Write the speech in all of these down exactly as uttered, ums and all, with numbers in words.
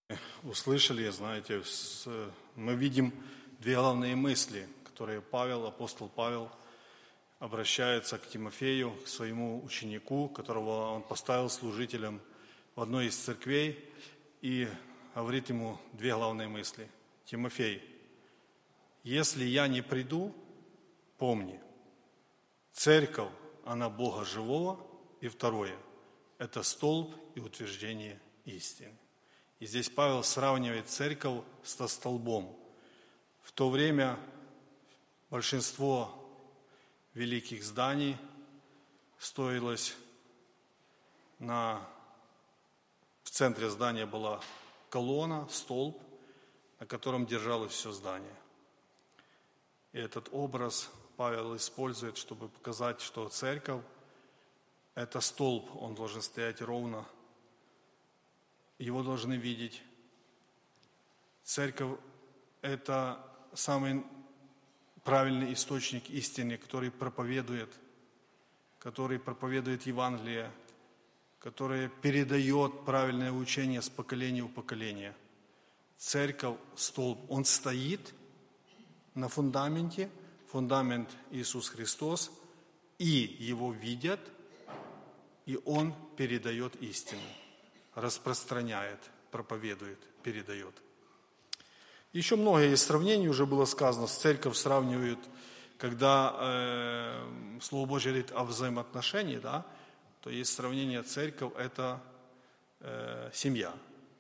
Услышали, знаете, мы видим две главные мысли, которые Павел, апостол Павел, обращается к Тимофею, к своему ученику, которого он поставил служителем в одной из церквей, и говорит ему две главные мысли. Тимофей, если я не приду, помни, церковь, она Бога живого, и второе, это столб и утверждение истины. И здесь Павел сравнивает церковь со столбом. В то время большинство великих зданий строилось на... В центре здания была колонна, столб, на котором держалось все здание. И этот образ Павел использует, чтобы показать, что церковь – это столб, он должен стоять ровно, его должны видеть. Церковь – это самый правильный источник истины, который проповедует, который проповедует Евангелие, который передает правильное учение с поколения в поколение. Церковь – столб, он стоит на фундаменте, фундамент Иисус Христос, и его видят, и он передает истину, распространяет, проповедует, передает. Еще много есть сравнений, уже было сказано, с церковь сравнивают, когда э, Слово Божье говорит о взаимоотношении, да, то есть сравнение церковь – это э, семья.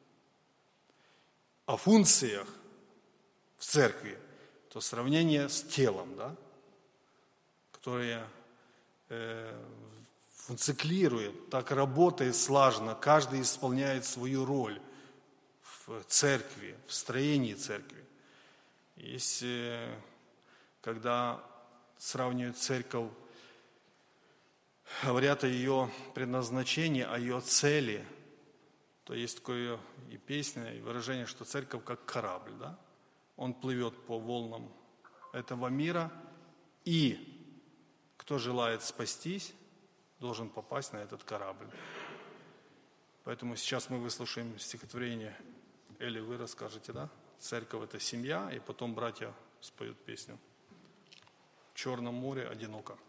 О функциях в церкви, то сравнение с телом, да, которое э, функционирует, так работает слаженно, каждый исполняет свою роль в церкви, в строении церкви. Если, когда сравнивают церковь, говорят о ее предназначении, о ее цели, то есть такое и песня, и выражение, что церковь как корабль, да? Он плывет по волнам этого мира, и кто желает спастись, должен попасть на этот корабль. Поэтому сейчас мы выслушаем стихотворение, или вы расскажете, да? Церковь – это семья, и потом братья споют песню. В Черном море одиноко.